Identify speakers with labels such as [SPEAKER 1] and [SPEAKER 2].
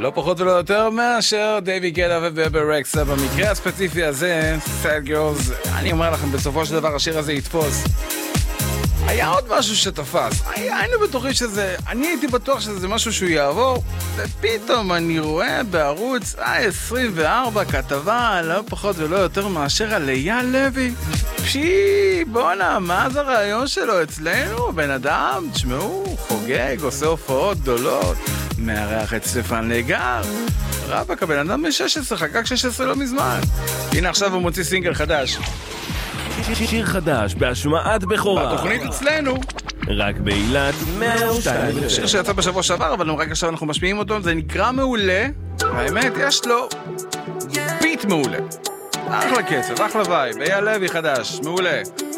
[SPEAKER 1] לא פחות ולא יותר מאשר דייווי גטה ובבה רקסה. במקרה הספציפי הזה, Sad Girls, אני אומר לכם, בסופו של דבר השיר הזה יתפוס. היה עוד משהו שתפס, היינו בטוחים שזה, אני הייתי בטוח שזה משהו שהוא יעבור, ופתאום אני רואה בערוץ 24 כתבה לא פחות ולא יותר מאשר על אייל לוי. בונה, מה זה הרעיון שלו אצלנו? בן אדם, תשמעו, חוגג, עושה הופעות גדולות, מארח את סטפן לגר. רבק, הבן אדם ב-16, חגג 16 לא מזמן. הנה עכשיו הוא מוציא סינגל חדש.
[SPEAKER 2] שיר חדש בהשמעת בכורה.
[SPEAKER 1] בתוכנית אצלנו.
[SPEAKER 2] רק באילת 102.
[SPEAKER 1] שיר שיצא בשבוע שעבר, אבל רק עכשיו אנחנו משמיעים אותו. זה נקרא מעולה. האמת, יש לו ביט מעולה. אחלה קצב, אחלה וייב. אייל לוי חדש, מעולה.